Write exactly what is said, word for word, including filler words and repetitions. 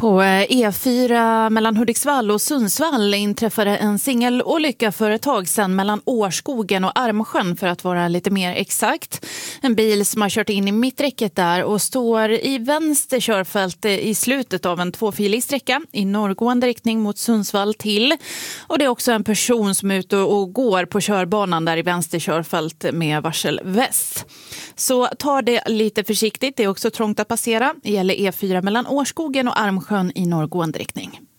På E fyra mellan Hudiksvall och Sundsvall inträffade en singelolycka för ett tag sedan mellan Årskogen och Armsjön för att vara lite mer exakt. En bil som har kört in i mitträcket där och står i vänster körfält i slutet av en tvåfilig sträcka i norrgående riktning mot Sundsvall till. Och det är också en person som är ute och går på körbanan där i vänster körfält med varselväst. Så ta det lite försiktigt, det är också trångt att passera. Det gäller E fyra mellan Årskogen och Armsjön i norrgående riktning.